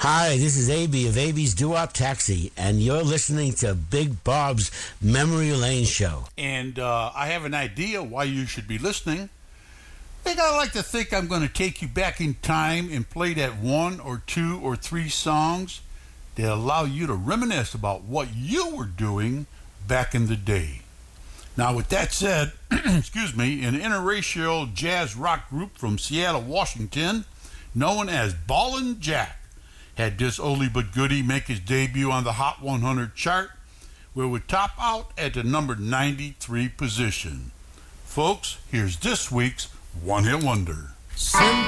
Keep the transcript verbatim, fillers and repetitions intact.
Hi, this is A B of A B's Doo-Wop Taxi, and you're listening to Big Bob's Memory Lane Show. And uh, I have an idea why you should be listening. I think I like to think I'm going to take you back in time and play that one or two or three songs that allow you to reminisce about what you were doing back in the day. Now, with that said, excuse me, an interracial jazz rock group from Seattle, Washington, known as Ballin' Jack, had this oldie but goodie make his debut on the Hot one hundred chart, where it would top out at the number ninety-three position. Folks, here's this week's One Hit Wonder.